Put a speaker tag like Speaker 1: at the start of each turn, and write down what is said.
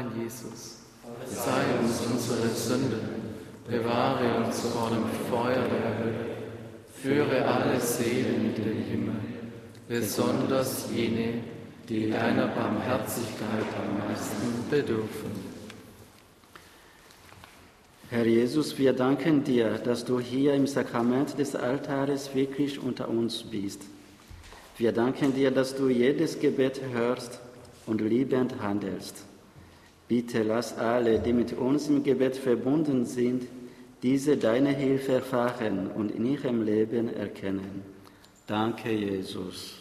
Speaker 1: mein Jesus, verzeih uns unsere Sünden, bewahre uns vor dem Feuer der Hölle, führe alle Seelen in den Himmel, besonders jene, die deiner Barmherzigkeit am meisten bedürfen.
Speaker 2: Herr Jesus, wir danken dir, dass du hier im Sakrament des Altares wirklich unter uns bist. Wir danken dir, dass du jedes Gebet hörst und liebend handelst. Bitte lass alle, die mit uns im Gebet verbunden sind, diese deine Hilfe erfahren und in ihrem Leben erkennen. Danke, Jesus.